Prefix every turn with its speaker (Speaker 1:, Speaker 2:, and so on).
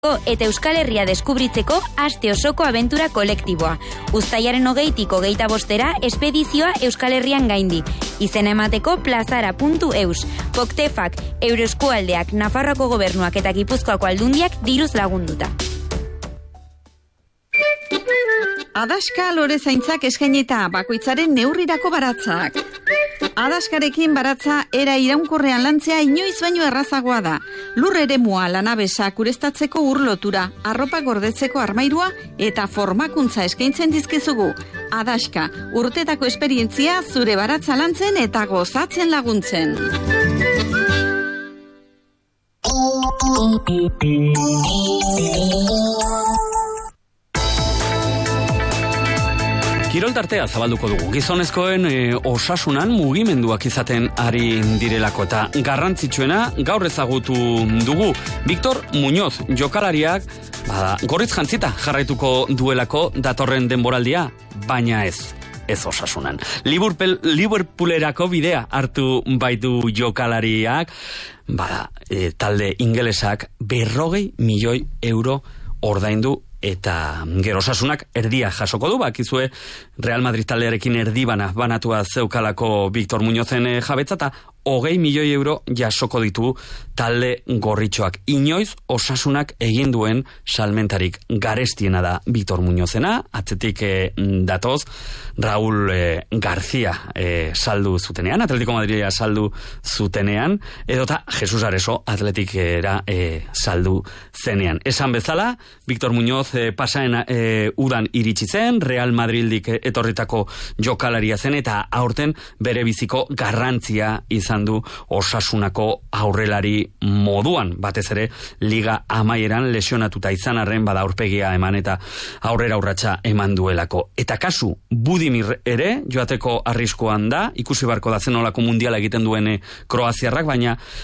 Speaker 1: eta Euskal Herria deskubritzeko aste osoko abentura kolektiboa. Uztailaren 20tik 25 espedizioa Euskal Herrian gaindi. Izena emateko plazara.eus. Koktefak, Euroeskualdeak, Nafarroako gobernuak eta Gipuzkoako aldundiak diruz lagunduta.
Speaker 2: Adaska lore zaintzak eskainita bakoitzaren neurrirako baratzak. Adaskarekin baratza era iraunkorrean lantzea inoiz baino errazagoa da. Lur eremua, lanabesak ureztatzeko urlotura, arropa gordetzeko armairua eta formakuntza eskaintzen dizkizugu. Adaska, urtetako esperientzia zure baratza lantzen eta gozatzen laguntzen.
Speaker 3: Kirol tartea zabalduko dugu. Gizonezkoen osasunan mugimenduak izaten ari direlako eta garrantzitsuena gaur ezagutu dugu. Victor Muñoz jokalariak gorritz jantzita jarraituko duelako datorren denboraldia, baina ez osasunan. Liverpoolerako bidea hartu baitu jokalariak, talde ingelesak 40 milioi euro ordaindu eta gero osasunak erdia jasoko du, bakizue Real Madrid taldearekin banatua zeukalako Victor Muñozen jabetza eta 20 milioi euro jasoko ditu talde gorritxoak. Inoiz osasunak egin duen salmentarik garestiena da Victor Muñozena, atzetik datoz Raúl García saldu zutenean, Atletico Madridea saldu zutenean, edota Jesus Areso Atletikera saldu zenean. Esan bezala, Victor Muñoz pasaen udan iritsi zen, Real Madridik etorritako jokalaria zen, eta aurten bere biziko garrantzia izan du osasunako aurrelari moduan, batez ere liga amaieran lesionatuta izan arren bada aurpegia eman eta aurrera urratsa eman duelako. Eta kasu Budimir ere joateko arriskuan da, ikusi barko da zenolako mundiala egiten duen kroaziarrak, baina